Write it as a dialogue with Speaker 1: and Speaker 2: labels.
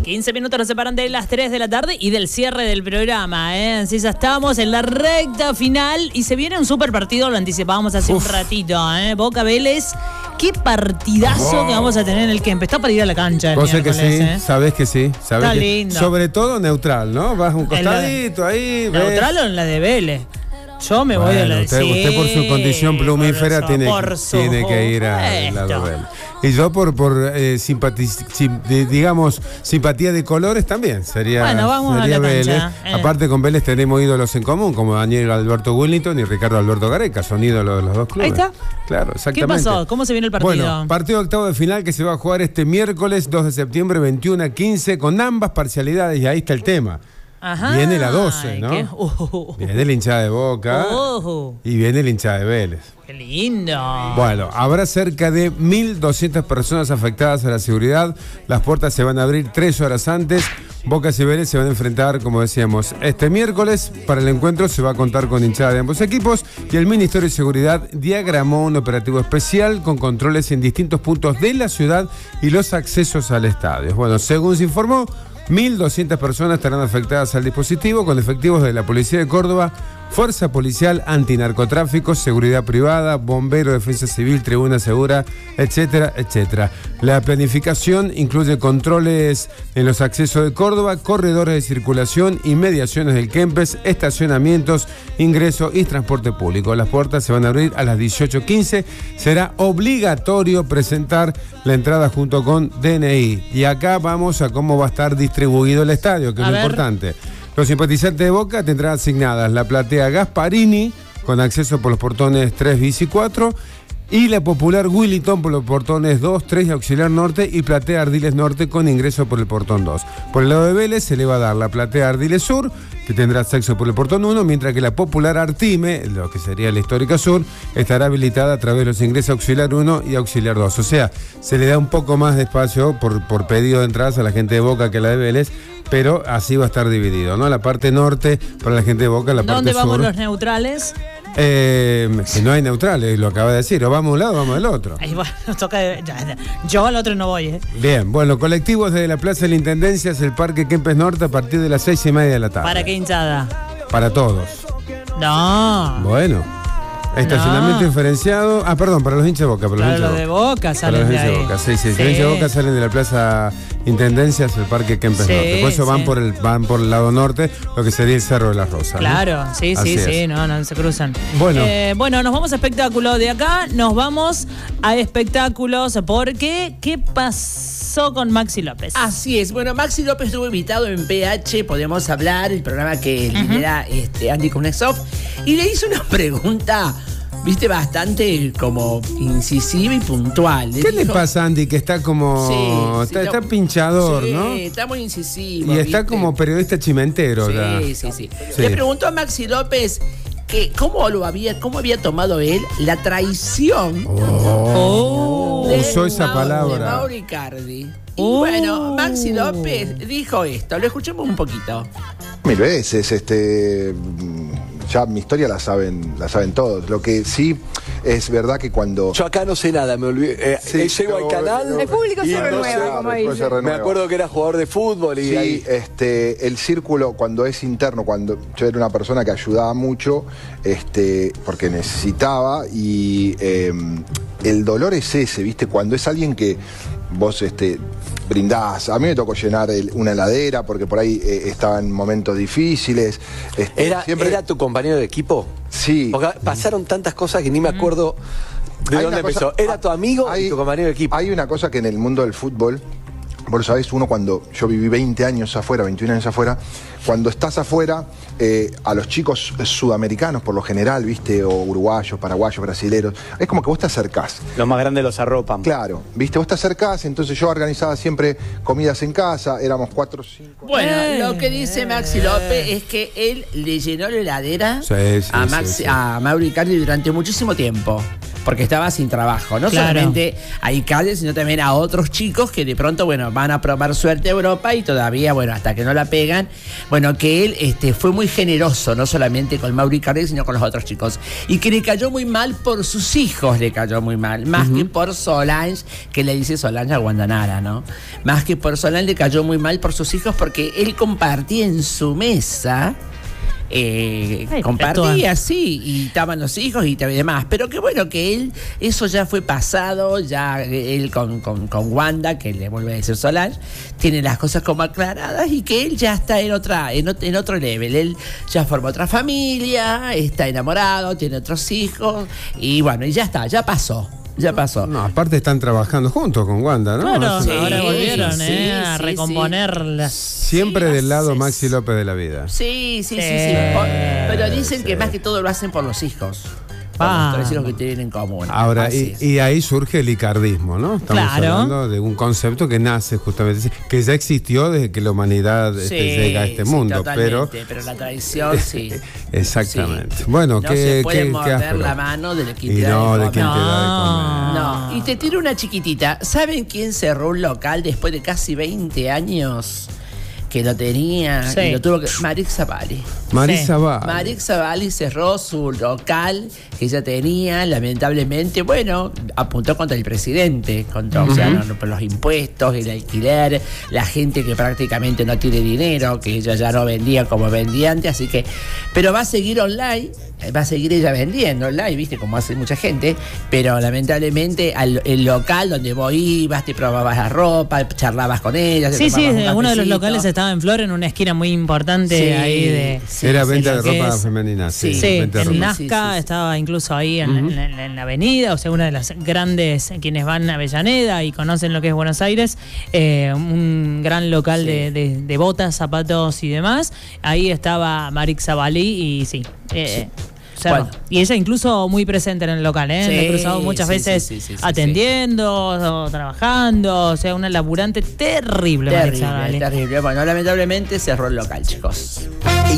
Speaker 1: 15 minutos nos separan de las 3 de la tarde y del cierre del programa, ¿eh? Así ya estamos en la recta final y se viene un super partido, lo anticipábamos hace un ratito, ¿eh? Boca Vélez, qué partidazo que vamos a tener en el Kempes. Está para ir a la cancha.
Speaker 2: Vos sabés que sí,
Speaker 1: ¿eh?
Speaker 2: sabés que sí.
Speaker 1: Está
Speaker 2: que,
Speaker 1: lindo.
Speaker 2: Sobre todo neutral, ¿no? Vas un costadito ahí.
Speaker 1: ¿Neutral
Speaker 2: ves.
Speaker 1: o en la de Vélez? Yo me voy a la de
Speaker 2: usted por su condición plumífera tiene que ir al lado de él. Y yo por simpatía de colores también sería,
Speaker 1: bueno, vamos
Speaker 2: sería
Speaker 1: a la
Speaker 2: Vélez.
Speaker 1: cancha,
Speaker 2: Aparte con Vélez tenemos ídolos en común, como Daniel Alberto Wellington y Ricardo Alberto Gareca, son ídolos de los dos clubes.
Speaker 1: Ahí está.
Speaker 2: Claro, exactamente.
Speaker 1: ¿Qué pasó? ¿Cómo se viene el partido?
Speaker 2: Bueno, partido octavo de final que se va a jugar este miércoles 2 de septiembre 21:15 con ambas parcialidades y ahí está el tema.
Speaker 1: Ajá.
Speaker 2: Viene la 12, ¿no? Viene la hinchada de Boca y viene la hinchada de Vélez.
Speaker 1: ¡Qué lindo!
Speaker 2: Bueno, habrá cerca de 1.200 personas afectadas a la seguridad. Las puertas se van a abrir 3 horas antes. Boca y Vélez se van a enfrentar, como decíamos, este miércoles. Para el encuentro se va a contar con hinchada de ambos equipos y el Ministerio de Seguridad diagramó un operativo especial con controles en distintos puntos de la ciudad y los accesos al estadio. Bueno, según se informó, 1.200 personas estarán afectadas al dispositivo con efectivos de la Policía de Córdoba, Fuerza Policial, Antinarcotráfico, Seguridad Privada, Bombero, Defensa Civil, Tribuna Segura, etcétera, etcétera. La planificación incluye controles en los accesos de Córdoba, corredores de circulación, inmediaciones del Kempes, estacionamientos, ingreso y transporte público. Las puertas se van a abrir a las 18:15. Será obligatorio presentar la entrada junto con DNI. Y acá vamos a cómo va a estar distribuido el estadio, que es lo importante. Los simpatizantes de Boca tendrán asignadas la platea Gasparini, con acceso por los portones 3 bis y 4, y la popular Wellington por los portones 2, 3 y auxiliar norte, y platea Ardiles Norte con ingreso por el portón 2. Por el lado de Vélez se le va a dar la platea Ardiles Sur, que tendrá acceso por el portón 1, mientras que la popular Artime, lo que sería la histórica Sur, estará habilitada a través de los ingresos auxiliar 1 y auxiliar 2. O sea, se le da un poco más de espacio por pedido de entradas a la gente de Boca que a la de Vélez, pero así va a estar dividido, ¿no? La parte norte para la gente de Boca, la parte sur.
Speaker 1: ¿Dónde vamos los neutrales?
Speaker 2: Si no hay neutrales, lo acaba de decir, o vamos a un lado o vamos al otro.
Speaker 1: Ahí bueno, nos toca yo al otro no voy, ¿eh?
Speaker 2: Bien, bueno, colectivos desde la Plaza de la Intendencia hacia el Parque Kempes Norte a partir de las 6:30 de la tarde.
Speaker 1: ¿Para qué hinchada?
Speaker 2: Para todos.
Speaker 1: No.
Speaker 2: Bueno. Estacionamiento diferenciado. Ah, perdón, para los hinchas de Boca.
Speaker 1: Para los de Boca salen
Speaker 2: para los
Speaker 1: de
Speaker 2: hinchas
Speaker 1: ahí.
Speaker 2: de Boca, sí. Los hinchas de Boca salen de la Plaza Intendencia hacia el Parque Kempes Norte. Por eso van por el lado norte, lo que sería el Cerro de las Rosas.
Speaker 1: Claro,
Speaker 2: ¿no?
Speaker 1: sí, no se cruzan.
Speaker 2: Bueno.
Speaker 1: Nos vamos a espectáculo. De acá nos vamos a espectáculos porque ¿qué pasó con Maxi López?
Speaker 3: Así es, bueno, Maxi López estuvo invitado en PH, Podemos Hablar, el programa que lidera Andy Kuznetsov, y le hizo una pregunta, viste, bastante como incisiva y puntual.
Speaker 2: ¿Qué le pasa a Andy? Que está como... está pinchador, ¿no?
Speaker 3: Sí, está muy incisivo.
Speaker 2: Y está como periodista chimentero.
Speaker 3: Sí. Le preguntó a Maxi López que cómo había tomado él la traición.
Speaker 2: Usó esa palabra.
Speaker 3: De Mauro Icardi. Y bueno, Maxi López dijo esto. Lo escuchamos un poquito.
Speaker 4: 1000 veces, ya mi historia la saben todos. Lo que sí es verdad que cuando...
Speaker 5: Yo acá no sé nada, me olvidé. Llego al canal...
Speaker 6: El público se renueva, como dice.
Speaker 5: Me acuerdo que era jugador de fútbol y...
Speaker 4: Sí,
Speaker 5: ahí...
Speaker 4: el círculo cuando es interno, cuando yo era una persona que ayudaba mucho, porque necesitaba, y el dolor es ese, ¿viste? Cuando es alguien que vos brindás. A mí me tocó llenar una heladera porque por ahí estaba en momentos difíciles.
Speaker 5: ¿Era tu compañero de equipo?
Speaker 4: Sí.
Speaker 5: Porque pasaron tantas cosas que ni me acuerdo de dónde empezó. ¿Era tu amigo y tu compañero de equipo?
Speaker 4: Hay una cosa que en el mundo del fútbol, vos sabés, yo viví 20 años afuera, 21 años afuera, cuando estás afuera, a los chicos sudamericanos por lo general, viste, o uruguayos, paraguayos, brasileros, es como que vos te acercás.
Speaker 7: Los más grandes los arropan.
Speaker 4: Claro, viste, vos te acercás, entonces yo organizaba siempre comidas en casa, éramos 4 o 5.
Speaker 3: Bueno, lo que dice Maxi López es que él le llenó la heladera a Mauro Icardi durante muchísimo tiempo. Porque estaba sin trabajo, no solamente a Icardi, sino también a otros chicos que de pronto, bueno, van a probar suerte a Europa y todavía, bueno, hasta que no la pegan, bueno, que él fue muy generoso, no solamente con Mauro Icardi, sino con los otros chicos. Y que le cayó muy mal por sus hijos, le cayó muy mal, más que por Solange, que le dice Solange a Guandanara, ¿no? Más que por Solange le cayó muy mal por sus hijos porque él compartía en su mesa. Compartía, sí, y estaban los hijos y demás, pero que bueno, que él, eso ya fue pasado, ya él con Wanda, que le vuelve a decir Solange, tiene las cosas como aclaradas y que él ya está en otro level, él ya formó otra familia, está enamorado, tiene otros hijos y bueno, y ya está, ya pasó. No,
Speaker 2: aparte están trabajando juntos con Wanda, ¿no?
Speaker 1: Claro, sí, ahora volvieron a recomponer
Speaker 2: siempre del lado Maxi López de la vida.
Speaker 3: Sí. Pero dicen que más que todo lo hacen por los hijos. Los 3 hijos que tienen en común.
Speaker 2: Ahora, y ahí surge el icardismo, ¿no? Estamos hablando de un concepto que nace justamente, que ya existió desde que la humanidad llega a este mundo. Pero
Speaker 3: la tradición, sí.
Speaker 2: Exactamente.
Speaker 3: Sí.
Speaker 2: Bueno,
Speaker 3: no se puede morder la mano de quien te da de comer. No. Y te tiro una chiquitita. ¿Saben quién cerró un local después de casi 20 años? Que lo tenía, y lo tuvo que... Marix Zavalli.
Speaker 2: Marix
Speaker 3: Zavalli cerró su local que ella tenía, lamentablemente, bueno, apuntó contra el presidente, contra por los impuestos, el alquiler, la gente que prácticamente no tiene dinero, que ella ya no vendía como vendía antes, así que... Pero va a seguir online, va a seguir ella vendiendo online, viste, como hace mucha gente, pero lamentablemente el local donde vos ibas, te probabas la ropa, charlabas con ella.
Speaker 1: Sí, uno de los locales estaba en Flor, en una esquina muy importante ahí de...
Speaker 2: Era venta de ropa femenina.
Speaker 1: En Nazca estaba incluso ahí en la avenida, o sea, una de las grandes, quienes van a Avellaneda y conocen lo que es Buenos Aires, un gran local de botas, zapatos y demás. Ahí estaba Marix Zavalli y bueno. Y ella incluso muy presente en el local, me he cruzado muchas veces atendiendo, trabajando, o sea, una laburante terrible.
Speaker 3: Terrible. Bueno, lamentablemente cerró el local, chicos.